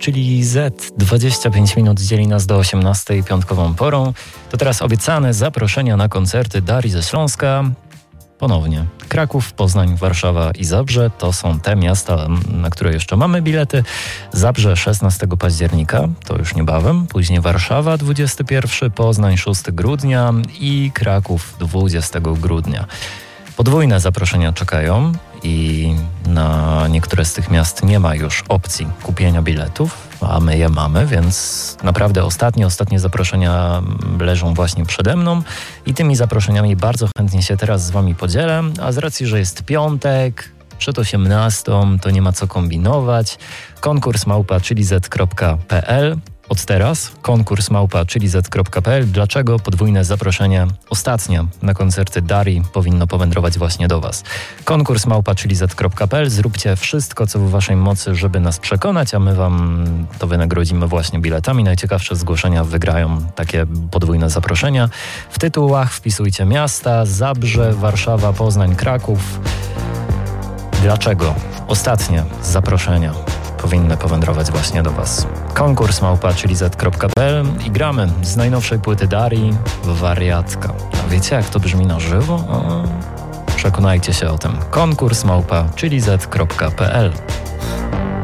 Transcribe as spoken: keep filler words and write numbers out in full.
czyli Z. dwadzieścia pięć minut dzieli nas do osiemnastej piątkową porą. To teraz obiecane zaproszenia na koncerty Darii ze Śląska. Ponownie. Kraków, Poznań, Warszawa i Zabrze to są te miasta, na które jeszcze mamy bilety. Zabrze szesnastego października, to już niebawem. Później Warszawa dwudziestego pierwszego, Poznań szóstego grudnia i Kraków dwudziestego grudnia. Podwójne zaproszenia czekają i na niektóre z tych miast nie ma już opcji kupienia biletów, a my je mamy, więc naprawdę ostatnie, ostatnie zaproszenia leżą właśnie przede mną i tymi zaproszeniami bardzo chętnie się teraz z wami podzielę, a z racji, że jest piątek, przed osiemnastą, to nie ma co kombinować. Konkurs małpa chilizet kropka pe el. Od teraz konkurs małpa chilizet kropka pe el. Dlaczego podwójne zaproszenie ostatnie na koncerty Darii powinno powędrować właśnie do was? Konkurs małpa chilizet kropka pe el. Zróbcie wszystko, co w waszej mocy, żeby nas przekonać, a my wam to wynagrodzimy właśnie biletami. Najciekawsze zgłoszenia wygrają takie podwójne zaproszenia. W tytułach wpisujcie miasta: Zabrze, Warszawa, Poznań, Kraków. Dlaczego ostatnie zaproszenia powinny powędrować właśnie do was? Konkurs małpa chilizet kropka pe el i gramy z najnowszej płyty Darii Wariatka. A wiecie, jak to brzmi na żywo? O, przekonajcie się o tym. Konkurs małpa chilizet kropka pe el.